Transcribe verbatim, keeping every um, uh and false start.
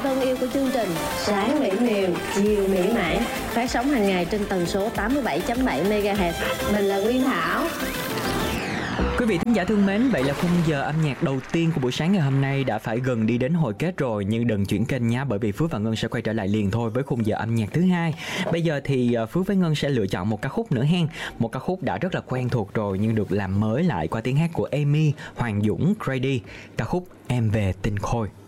thân yêu của chương trình Sáng mỹ miều, chiều mỹ mãn, phát sóng hàng ngày trên tần số tám mươi bảy chấm bảy mê ga héc. Mình là Nguyên Thảo. Quý vị thính giả thân mến, vậy là khung giờ âm nhạc đầu tiên của buổi sáng ngày hôm nay đã phải gần đi đến hồi kết rồi, nhưng đừng chuyển kênh nhé, bởi vì Phước và Ngân sẽ quay trở lại liền thôi với khung giờ âm nhạc thứ hai. Bây giờ thì Phước với Ngân sẽ lựa chọn một ca khúc nữa hen, một ca khúc đã rất là quen thuộc rồi nhưng được làm mới lại qua tiếng hát của Amy, Hoàng Dũng, Grady, ca khúc Em về Tinh Khôi.